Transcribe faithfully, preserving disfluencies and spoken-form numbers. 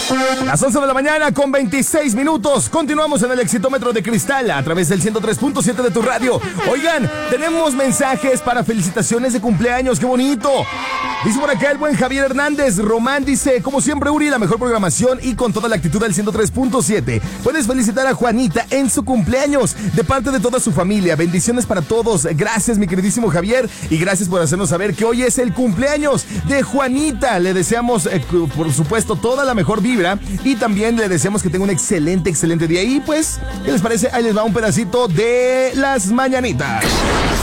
Las once de la mañana con veintiséis minutos. Continuamos en el Exitómetro de Cristal a través del ciento tres punto siete de tu radio. Oigan, tenemos mensajes para felicitaciones de cumpleaños. ¡Qué bonito! Dice por acá el buen Javier Hernández. Román dice, como siempre, Uri, la mejor programación y con toda la actitud del ciento tres punto siete. Puedes felicitar a Juanita en su cumpleaños de parte de toda su familia. Bendiciones para todos. Gracias, mi queridísimo Javier. Y gracias por hacernos saber que hoy es el cumpleaños de Juanita. Le deseamos, eh, por supuesto, toda la mejor vibra. Y también le deseamos que tenga un excelente, excelente día. Y pues, ¿qué les parece? Ahí les va un pedacito de las mañanitas.